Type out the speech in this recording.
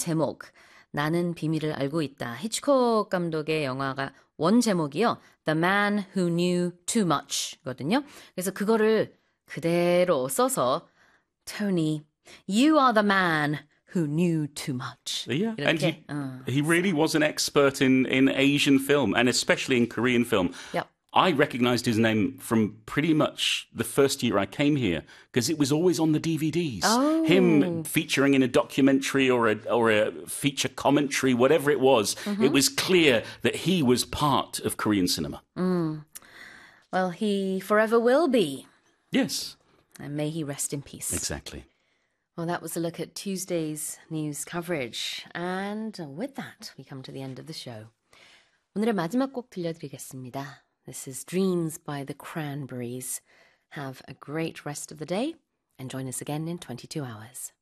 제목 나는 비밀을 알고 있다. 히치콕 감독의 영화가 원 제목이요. The Man Who Knew Too Much거든요. 그래서 그거를 그대로 써서 Tony, you are the man who knew too much. Yeah, 이렇게, and he really was an expert in Asian film, and especially in Korean film. Yep. I recognized his name from pretty much the first year I came here because it was always on the DVDs. Oh. Him featuring in a documentary or a feature commentary, whatever it was, it was clear that he was part of Korean cinema. Well, he forever will be. Yes. And may he rest in peace. Exactly. Well, that was a look at Tuesday's news coverage. And with that, we come to the end of the show. 오늘의 마지막 곡 들려드리겠습니다. This is Dreams by the Cranberries. Have a great rest of the day and join us again in 22 hours.